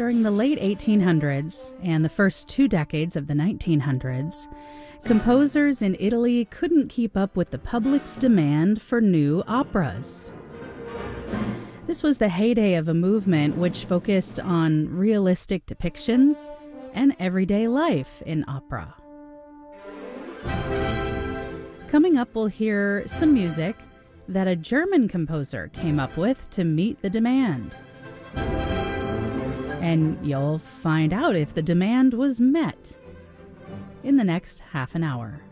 During the late 1800s and the first 2 decades of the 1900s, composers in Italy couldn't keep up with the public's demand for new operas. This was the heyday of a movement which focused on realistic depictions and everyday life in opera. Coming up, we'll hear some music that a German composer came up with to meet the demand. And you'll find out if the demand was met in the next half an hour.